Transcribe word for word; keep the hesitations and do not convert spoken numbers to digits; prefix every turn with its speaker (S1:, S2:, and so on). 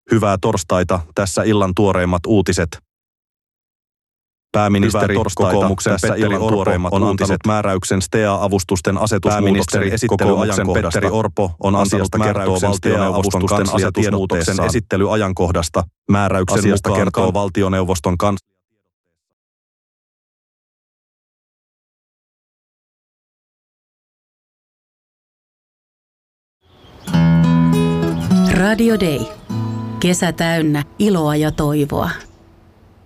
S1: Hyvää torstaita, tässä illan tuoreimmat uutiset. Pääministeri kokoomuksen Petteri Orpo on antanut määräyksen S T E A-avustusten asetusmuutoksen esittelyajankohdasta. Petteri Orpo on asiasta kertoo valtioneuvoston asetusmuutoksen esittelyajankohdasta. Määräyksen asiasta mukaan kertoo valtioneuvoston kanslia.
S2: Radio Day. Kesä täynnä iloa ja toivoa.